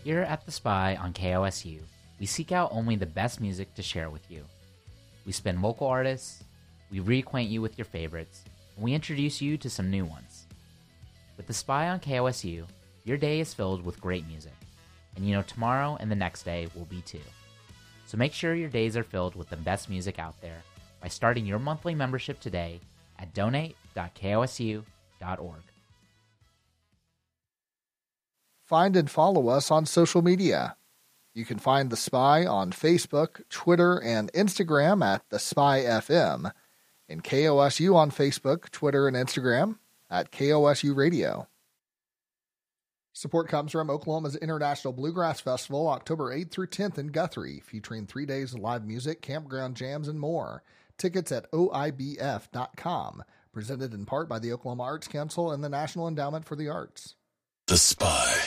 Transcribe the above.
Here at The Spy on KOSU, we seek out only the best music to share with you. We spin local artists, we reacquaint you with your favorites, and we introduce you to some new ones. With The Spy on KOSU, your day is filled with great music, and you know tomorrow and the next day will be too. So make sure your days are filled with the best music out there by starting your monthly membership today at donate.kosu.org. Find and follow us on social media. You can find The Spy on Facebook, Twitter, and Instagram at The Spy FM, and KOSU on Facebook, Twitter, and Instagram at KOSU Radio. Support comes from Oklahoma's International Bluegrass Festival, October 8th through 10th in Guthrie, featuring 3 days of live music, campground jams, and more. Tickets at oibf.com. Presented in part by the Oklahoma Arts Council and the National Endowment for the Arts. The Spy.